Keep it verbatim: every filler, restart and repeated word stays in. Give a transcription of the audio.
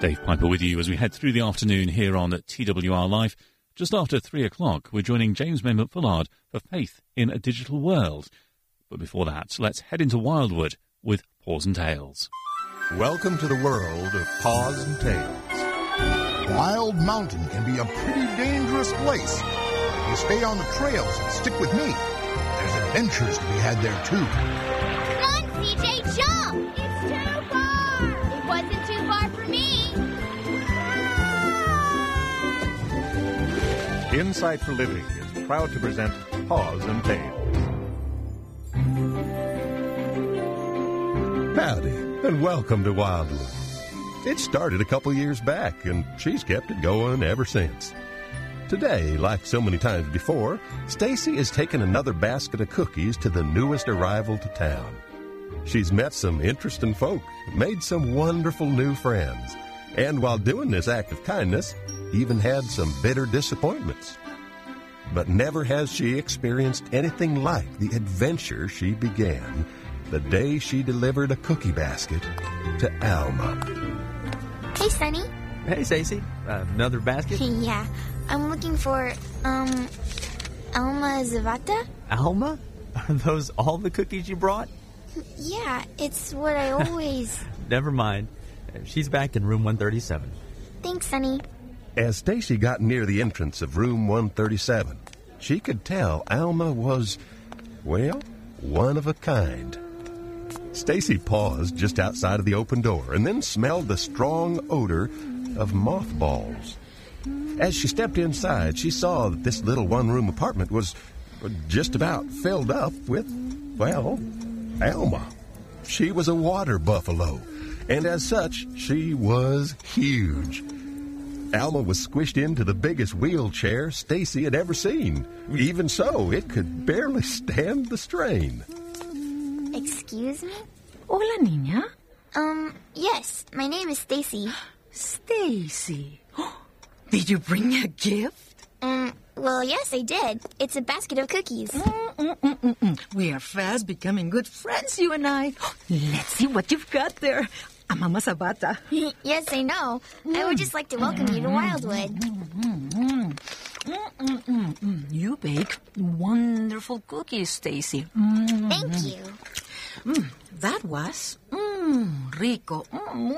Dave Piper with you as we head through the afternoon here on T W R Live. Just after three o'clock, we're joining James May McFullard for Faith in a Digital World. But before that, let's head into Wildwood with Paws and Tales. Welcome to the world of Paws and Tales. Wild Mountain can be a pretty dangerous place. If you stay on the trails and stick with me, there's adventures to be had there too. Run, C J, jump! It's too far! It wasn't too far for me. Insight for Living is proud to present Paws and Tales. Howdy, and welcome to Wildwood. It started a couple years back, and she's kept it going ever since. Today, like so many times before, Stacy has taken another basket of cookies to the newest arrival to town. She's met some interesting folk, made some wonderful new friends, and while doing this act of kindness, even had some bitter disappointments. But never has she experienced anything like the adventure she began the day she delivered a cookie basket to Alma. Hey, Sonny. Hey, Stacy. Uh, another basket? Yeah, I'm looking for, um, Alma Zavata? Alma? Are those all the cookies you brought? Yeah, it's what I always... Never mind. She's back in room one thirty-seven. Thanks, Sonny. As Stacy got near the entrance of room one thirty-seven, she could tell Alma was, well, one of a kind. Stacy paused just outside of the open door and then smelled the strong odor of mothballs. As she stepped inside, she saw that this little one-room apartment was just about filled up with, well, Alma. She was a water buffalo, and as such, she was huge. Alma was squished into the biggest wheelchair Stacy had ever seen. Even so, it could barely stand the strain. Excuse me? Hola, niña. Um, yes, my name is Stacy. Stacy. Did you bring a gift? Um, well, yes, I did. It's a basket of cookies. Mm-mm-mm-mm. We are fast becoming good friends, you and I. Let's see what you've got there. I'm Mama Sabata. Yes, I know. Mm. I would just like to welcome you to Wildwood. Mm-mm. Mm-mm-mm-mm. You bake wonderful cookies, Stacy. Mm-hmm. Thank you. Mm, that was mm, rico. Mm,